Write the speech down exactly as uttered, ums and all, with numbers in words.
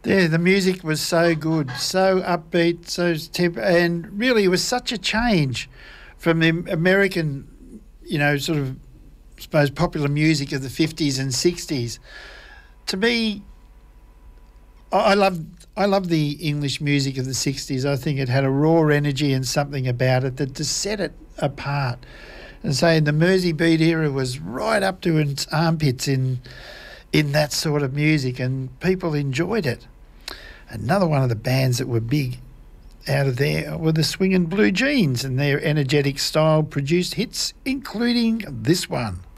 Yeah, the music was so good, so upbeat, so temp- and really it was such a change from the American, you know, sort of, I suppose, popular music of the fifties and sixties. To me, I I love I love the English music of the sixties. I think it had a raw energy and something about it that just set it apart. And saying the Mersey Beat era was right up to its armpits in in that sort of music, and people enjoyed it. Another one of the bands that were big out of there were the Swingin' Blue Jeans, and their energetic style produced hits, including this one.